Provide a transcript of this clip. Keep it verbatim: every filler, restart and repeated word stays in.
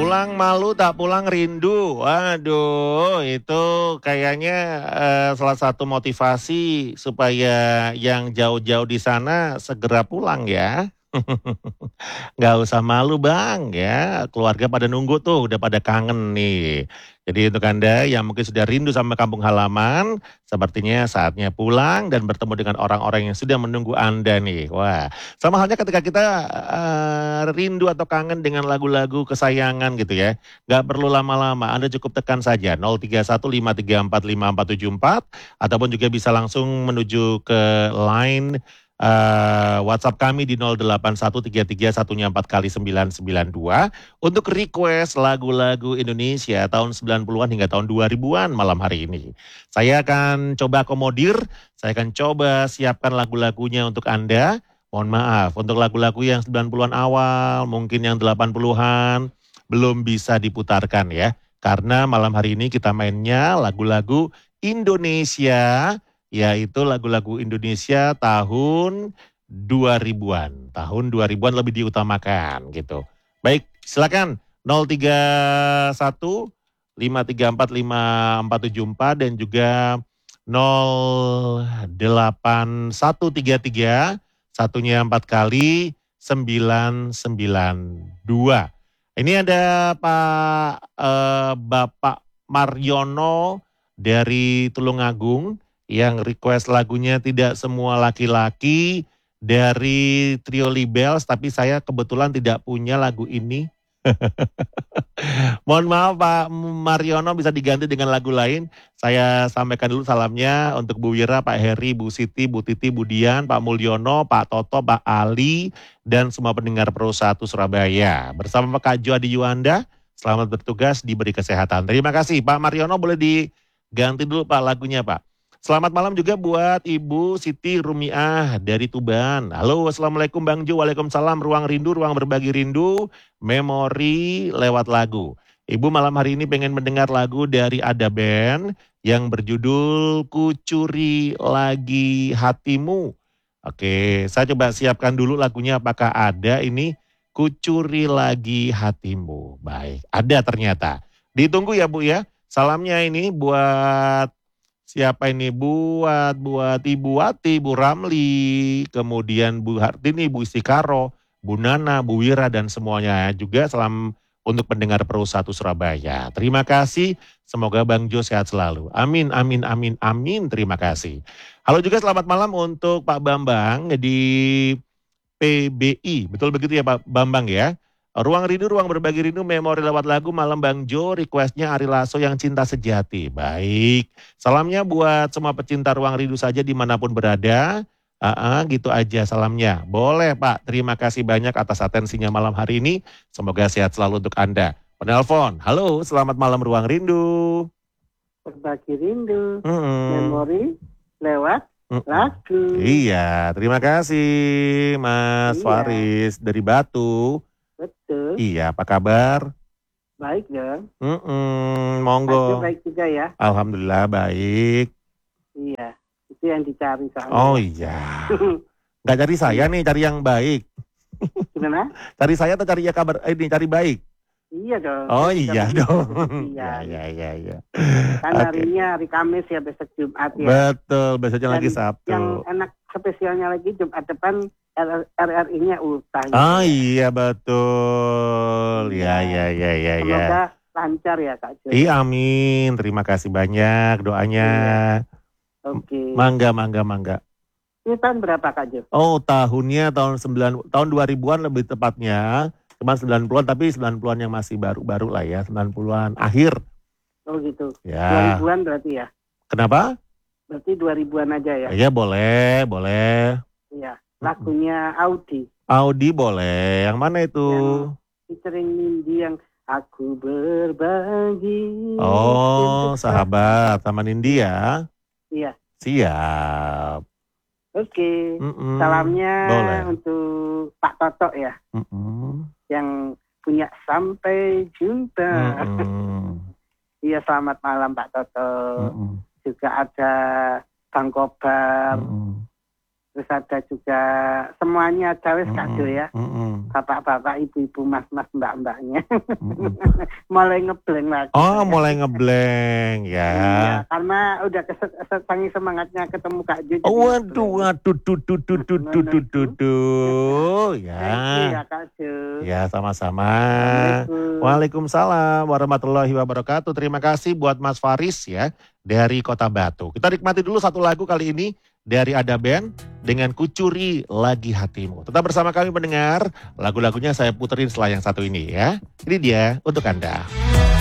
Pulang malu tak pulang rindu. Waduh, itu kayaknya eh, salah satu motivasi supaya yang jauh-jauh di sana segera pulang ya. Nggak usah malu bang ya, keluarga pada nunggu tuh, udah pada kangen nih. Jadi untuk Anda yang mungkin sudah rindu sama kampung halaman, sepertinya saatnya pulang dan bertemu dengan orang-orang yang sudah menunggu Anda nih. Wah, sama halnya ketika kita eh, rindu atau kangen dengan lagu-lagu kesayangan gitu ya. Nggak perlu lama-lama, Anda cukup tekan saja nol tiga satu lima tiga empat lima empat tujuh empat ataupun juga bisa langsung menuju ke line eh, WhatsApp kami di nol delapan satu tiga tiga satunya empat kali sembilan sembilan dua untuk request lagu-lagu Indonesia tahun sembilan puluhan hingga tahun dua ribuan malam hari ini. Saya akan coba akomodir, saya akan coba siapkan lagu-lagunya untuk Anda. Mohon maaf, untuk lagu-lagu yang sembilan puluhan awal, mungkin yang delapan puluhan, belum bisa diputarkan ya. Karena malam hari ini kita mainnya lagu-lagu Indonesia, yaitu lagu-lagu Indonesia tahun dua ribuan. Tahun dua ribuan lebih diutamakan gitu. Baik, silakan nol tiga satu lima tiga empat lima empat tujuh empat dan juga nol delapan satu tiga tiga satunya empat kali sembilan sembilan dua. Ini ada Pak eh, Bapak Mariono dari Tulungagung yang request lagunya tidak semua laki-laki dari Trio Libels, tapi saya kebetulan tidak punya lagu ini. Mohon maaf Pak Mariono, bisa diganti dengan lagu lain. Saya sampaikan dulu salamnya untuk Bu Wira, Pak Heri, Bu Siti, Bu Titi, Bu Dian, Pak Mulyono, Pak Toto, Pak Ali, dan semua pendengar Pro satu Surabaya. Bersama Pak Kak Adi Yuanda, selamat bertugas, diberi kesehatan. Terima kasih Pak Mariono, boleh diganti dulu Pak lagunya Pak. Selamat malam juga buat Ibu Siti Rumiah dari Tuban. Halo, Assalamualaikum Bang Jo, Waalaikumsalam, ruang rindu, ruang berbagi rindu, memori lewat lagu. Ibu malam hari ini pengen mendengar lagu dari Ada Band yang berjudul Kucuri Lagi Hatimu. Oke, saya coba siapkan dulu lagunya apakah ada ini Kucuri Lagi Hatimu. Baik, ada ternyata. Ditunggu ya Bu ya. Salamnya ini buat siapa ini? Buat buat Ibu Wati, Bu Ramli, kemudian Bu Hartini, Bu Istikaro, Bu Nana, Bu Wira dan semuanya juga salam untuk pendengar Pro satu Surabaya. Terima kasih, semoga Bang Jo sehat selalu. Amin, amin, amin, amin, terima kasih. Halo juga selamat malam untuk Pak Bambang di P B I, betul begitu ya Pak Bambang ya? Ruang Rindu, Ruang Berbagi Rindu, memori lewat lagu malam Bang Jo, requestnya Ari Lasso yang cinta sejati. Baik, salamnya buat semua pecinta Ruang Rindu saja dimanapun berada. Ah, gitu aja salamnya. Boleh Pak, terima kasih banyak atas atensinya malam hari ini. Semoga sehat selalu untuk Anda. Penelpon, halo selamat malam Ruang Rindu. Berbagi rindu, Hmm. memori lewat Mm-mm. lagu. Iya, terima kasih Mas Iya. Faris dari Batu. Betul, Iya, apa kabar? baik dong. Mm-mm, Aja monggo. baik juga ya. Alhamdulillah baik. Iya, itu yang dicari soalnya. Oh ya. iya. Nggak cari saya nih, cari yang baik. Gimana? Cari saya atau cari ya kabar? Eh, ini cari baik. Iya dong. Oh saya juga iya begitu. dong. Iya. Iya, iya, iya. Kan Oke. hari ini hari Kamis ya, besok Jumat ya. Betul, besoknya Dan lagi Sabtu. Yang enak spesialnya lagi Jumat depan R R I-nya ultah. gitu Oh ya. iya betul. Ya, ya, ya, ya, ya. Semoga lancar ya Kak Jo. Iya, amin. Terima kasih banyak doanya. Oke. Mangga, mangga, mangga. Ini tahun berapa Kak Jo? Oh, tahunnya tahun sembilan tahun dua ribuan lebih tepatnya. Cuma sembilan puluhan tapi sembilan puluhan yang masih baru-baru lah ya, sembilan puluhan akhir. Oh gitu. Ya. dua ribuan berarti ya? Kenapa? Berarti dua ribuan aja ya? Iya, boleh, boleh. Iya. Lagunya Audi. Audi boleh. Yang mana itu? Yang featuring Nindi yang Aku Berbagi. Oh, sahabat sama Nindi ya. Iya. Siap. Oke. Mm-mm. Salamnya Boleh. untuk Pak Toto ya. Mm-mm. Yang punya Sampai Jumpa. Mm-mm. Iya, selamat malam Pak Toto. Mm-mm. Juga ada Bang Kobar. Mm-mm. Terus terus ada juga semuanya cawes Mm-mm, kado ya. mm-mm, Bapak-bapak, ibu-ibu, mas-mas, mbak-mbaknya. mm-mm. Mulai ngeblank lagi Oh, saya. mulai ngeblank Iya, ya. karena udah keset saking semangatnya ketemu Kak Jo jadi Oh, waduh, ngeblank. waduh, duh, duh, duh, duh, duh, duh, duh, duh. Thank you Ya, ya Kak Jo. ya sama-sama. Assalamualaikum. Waalaikumsalam warahmatullahi wabarakatuh. Terima kasih buat Mas Faris ya dari Kota Batu. Kita nikmati dulu satu lagu kali ini dari Ada Band dengan Kucuri Lagi Hatimu. Tetap bersama kami mendengar lagu-lagunya saya puterin setelah yang satu ini ya. Ini dia untuk Anda.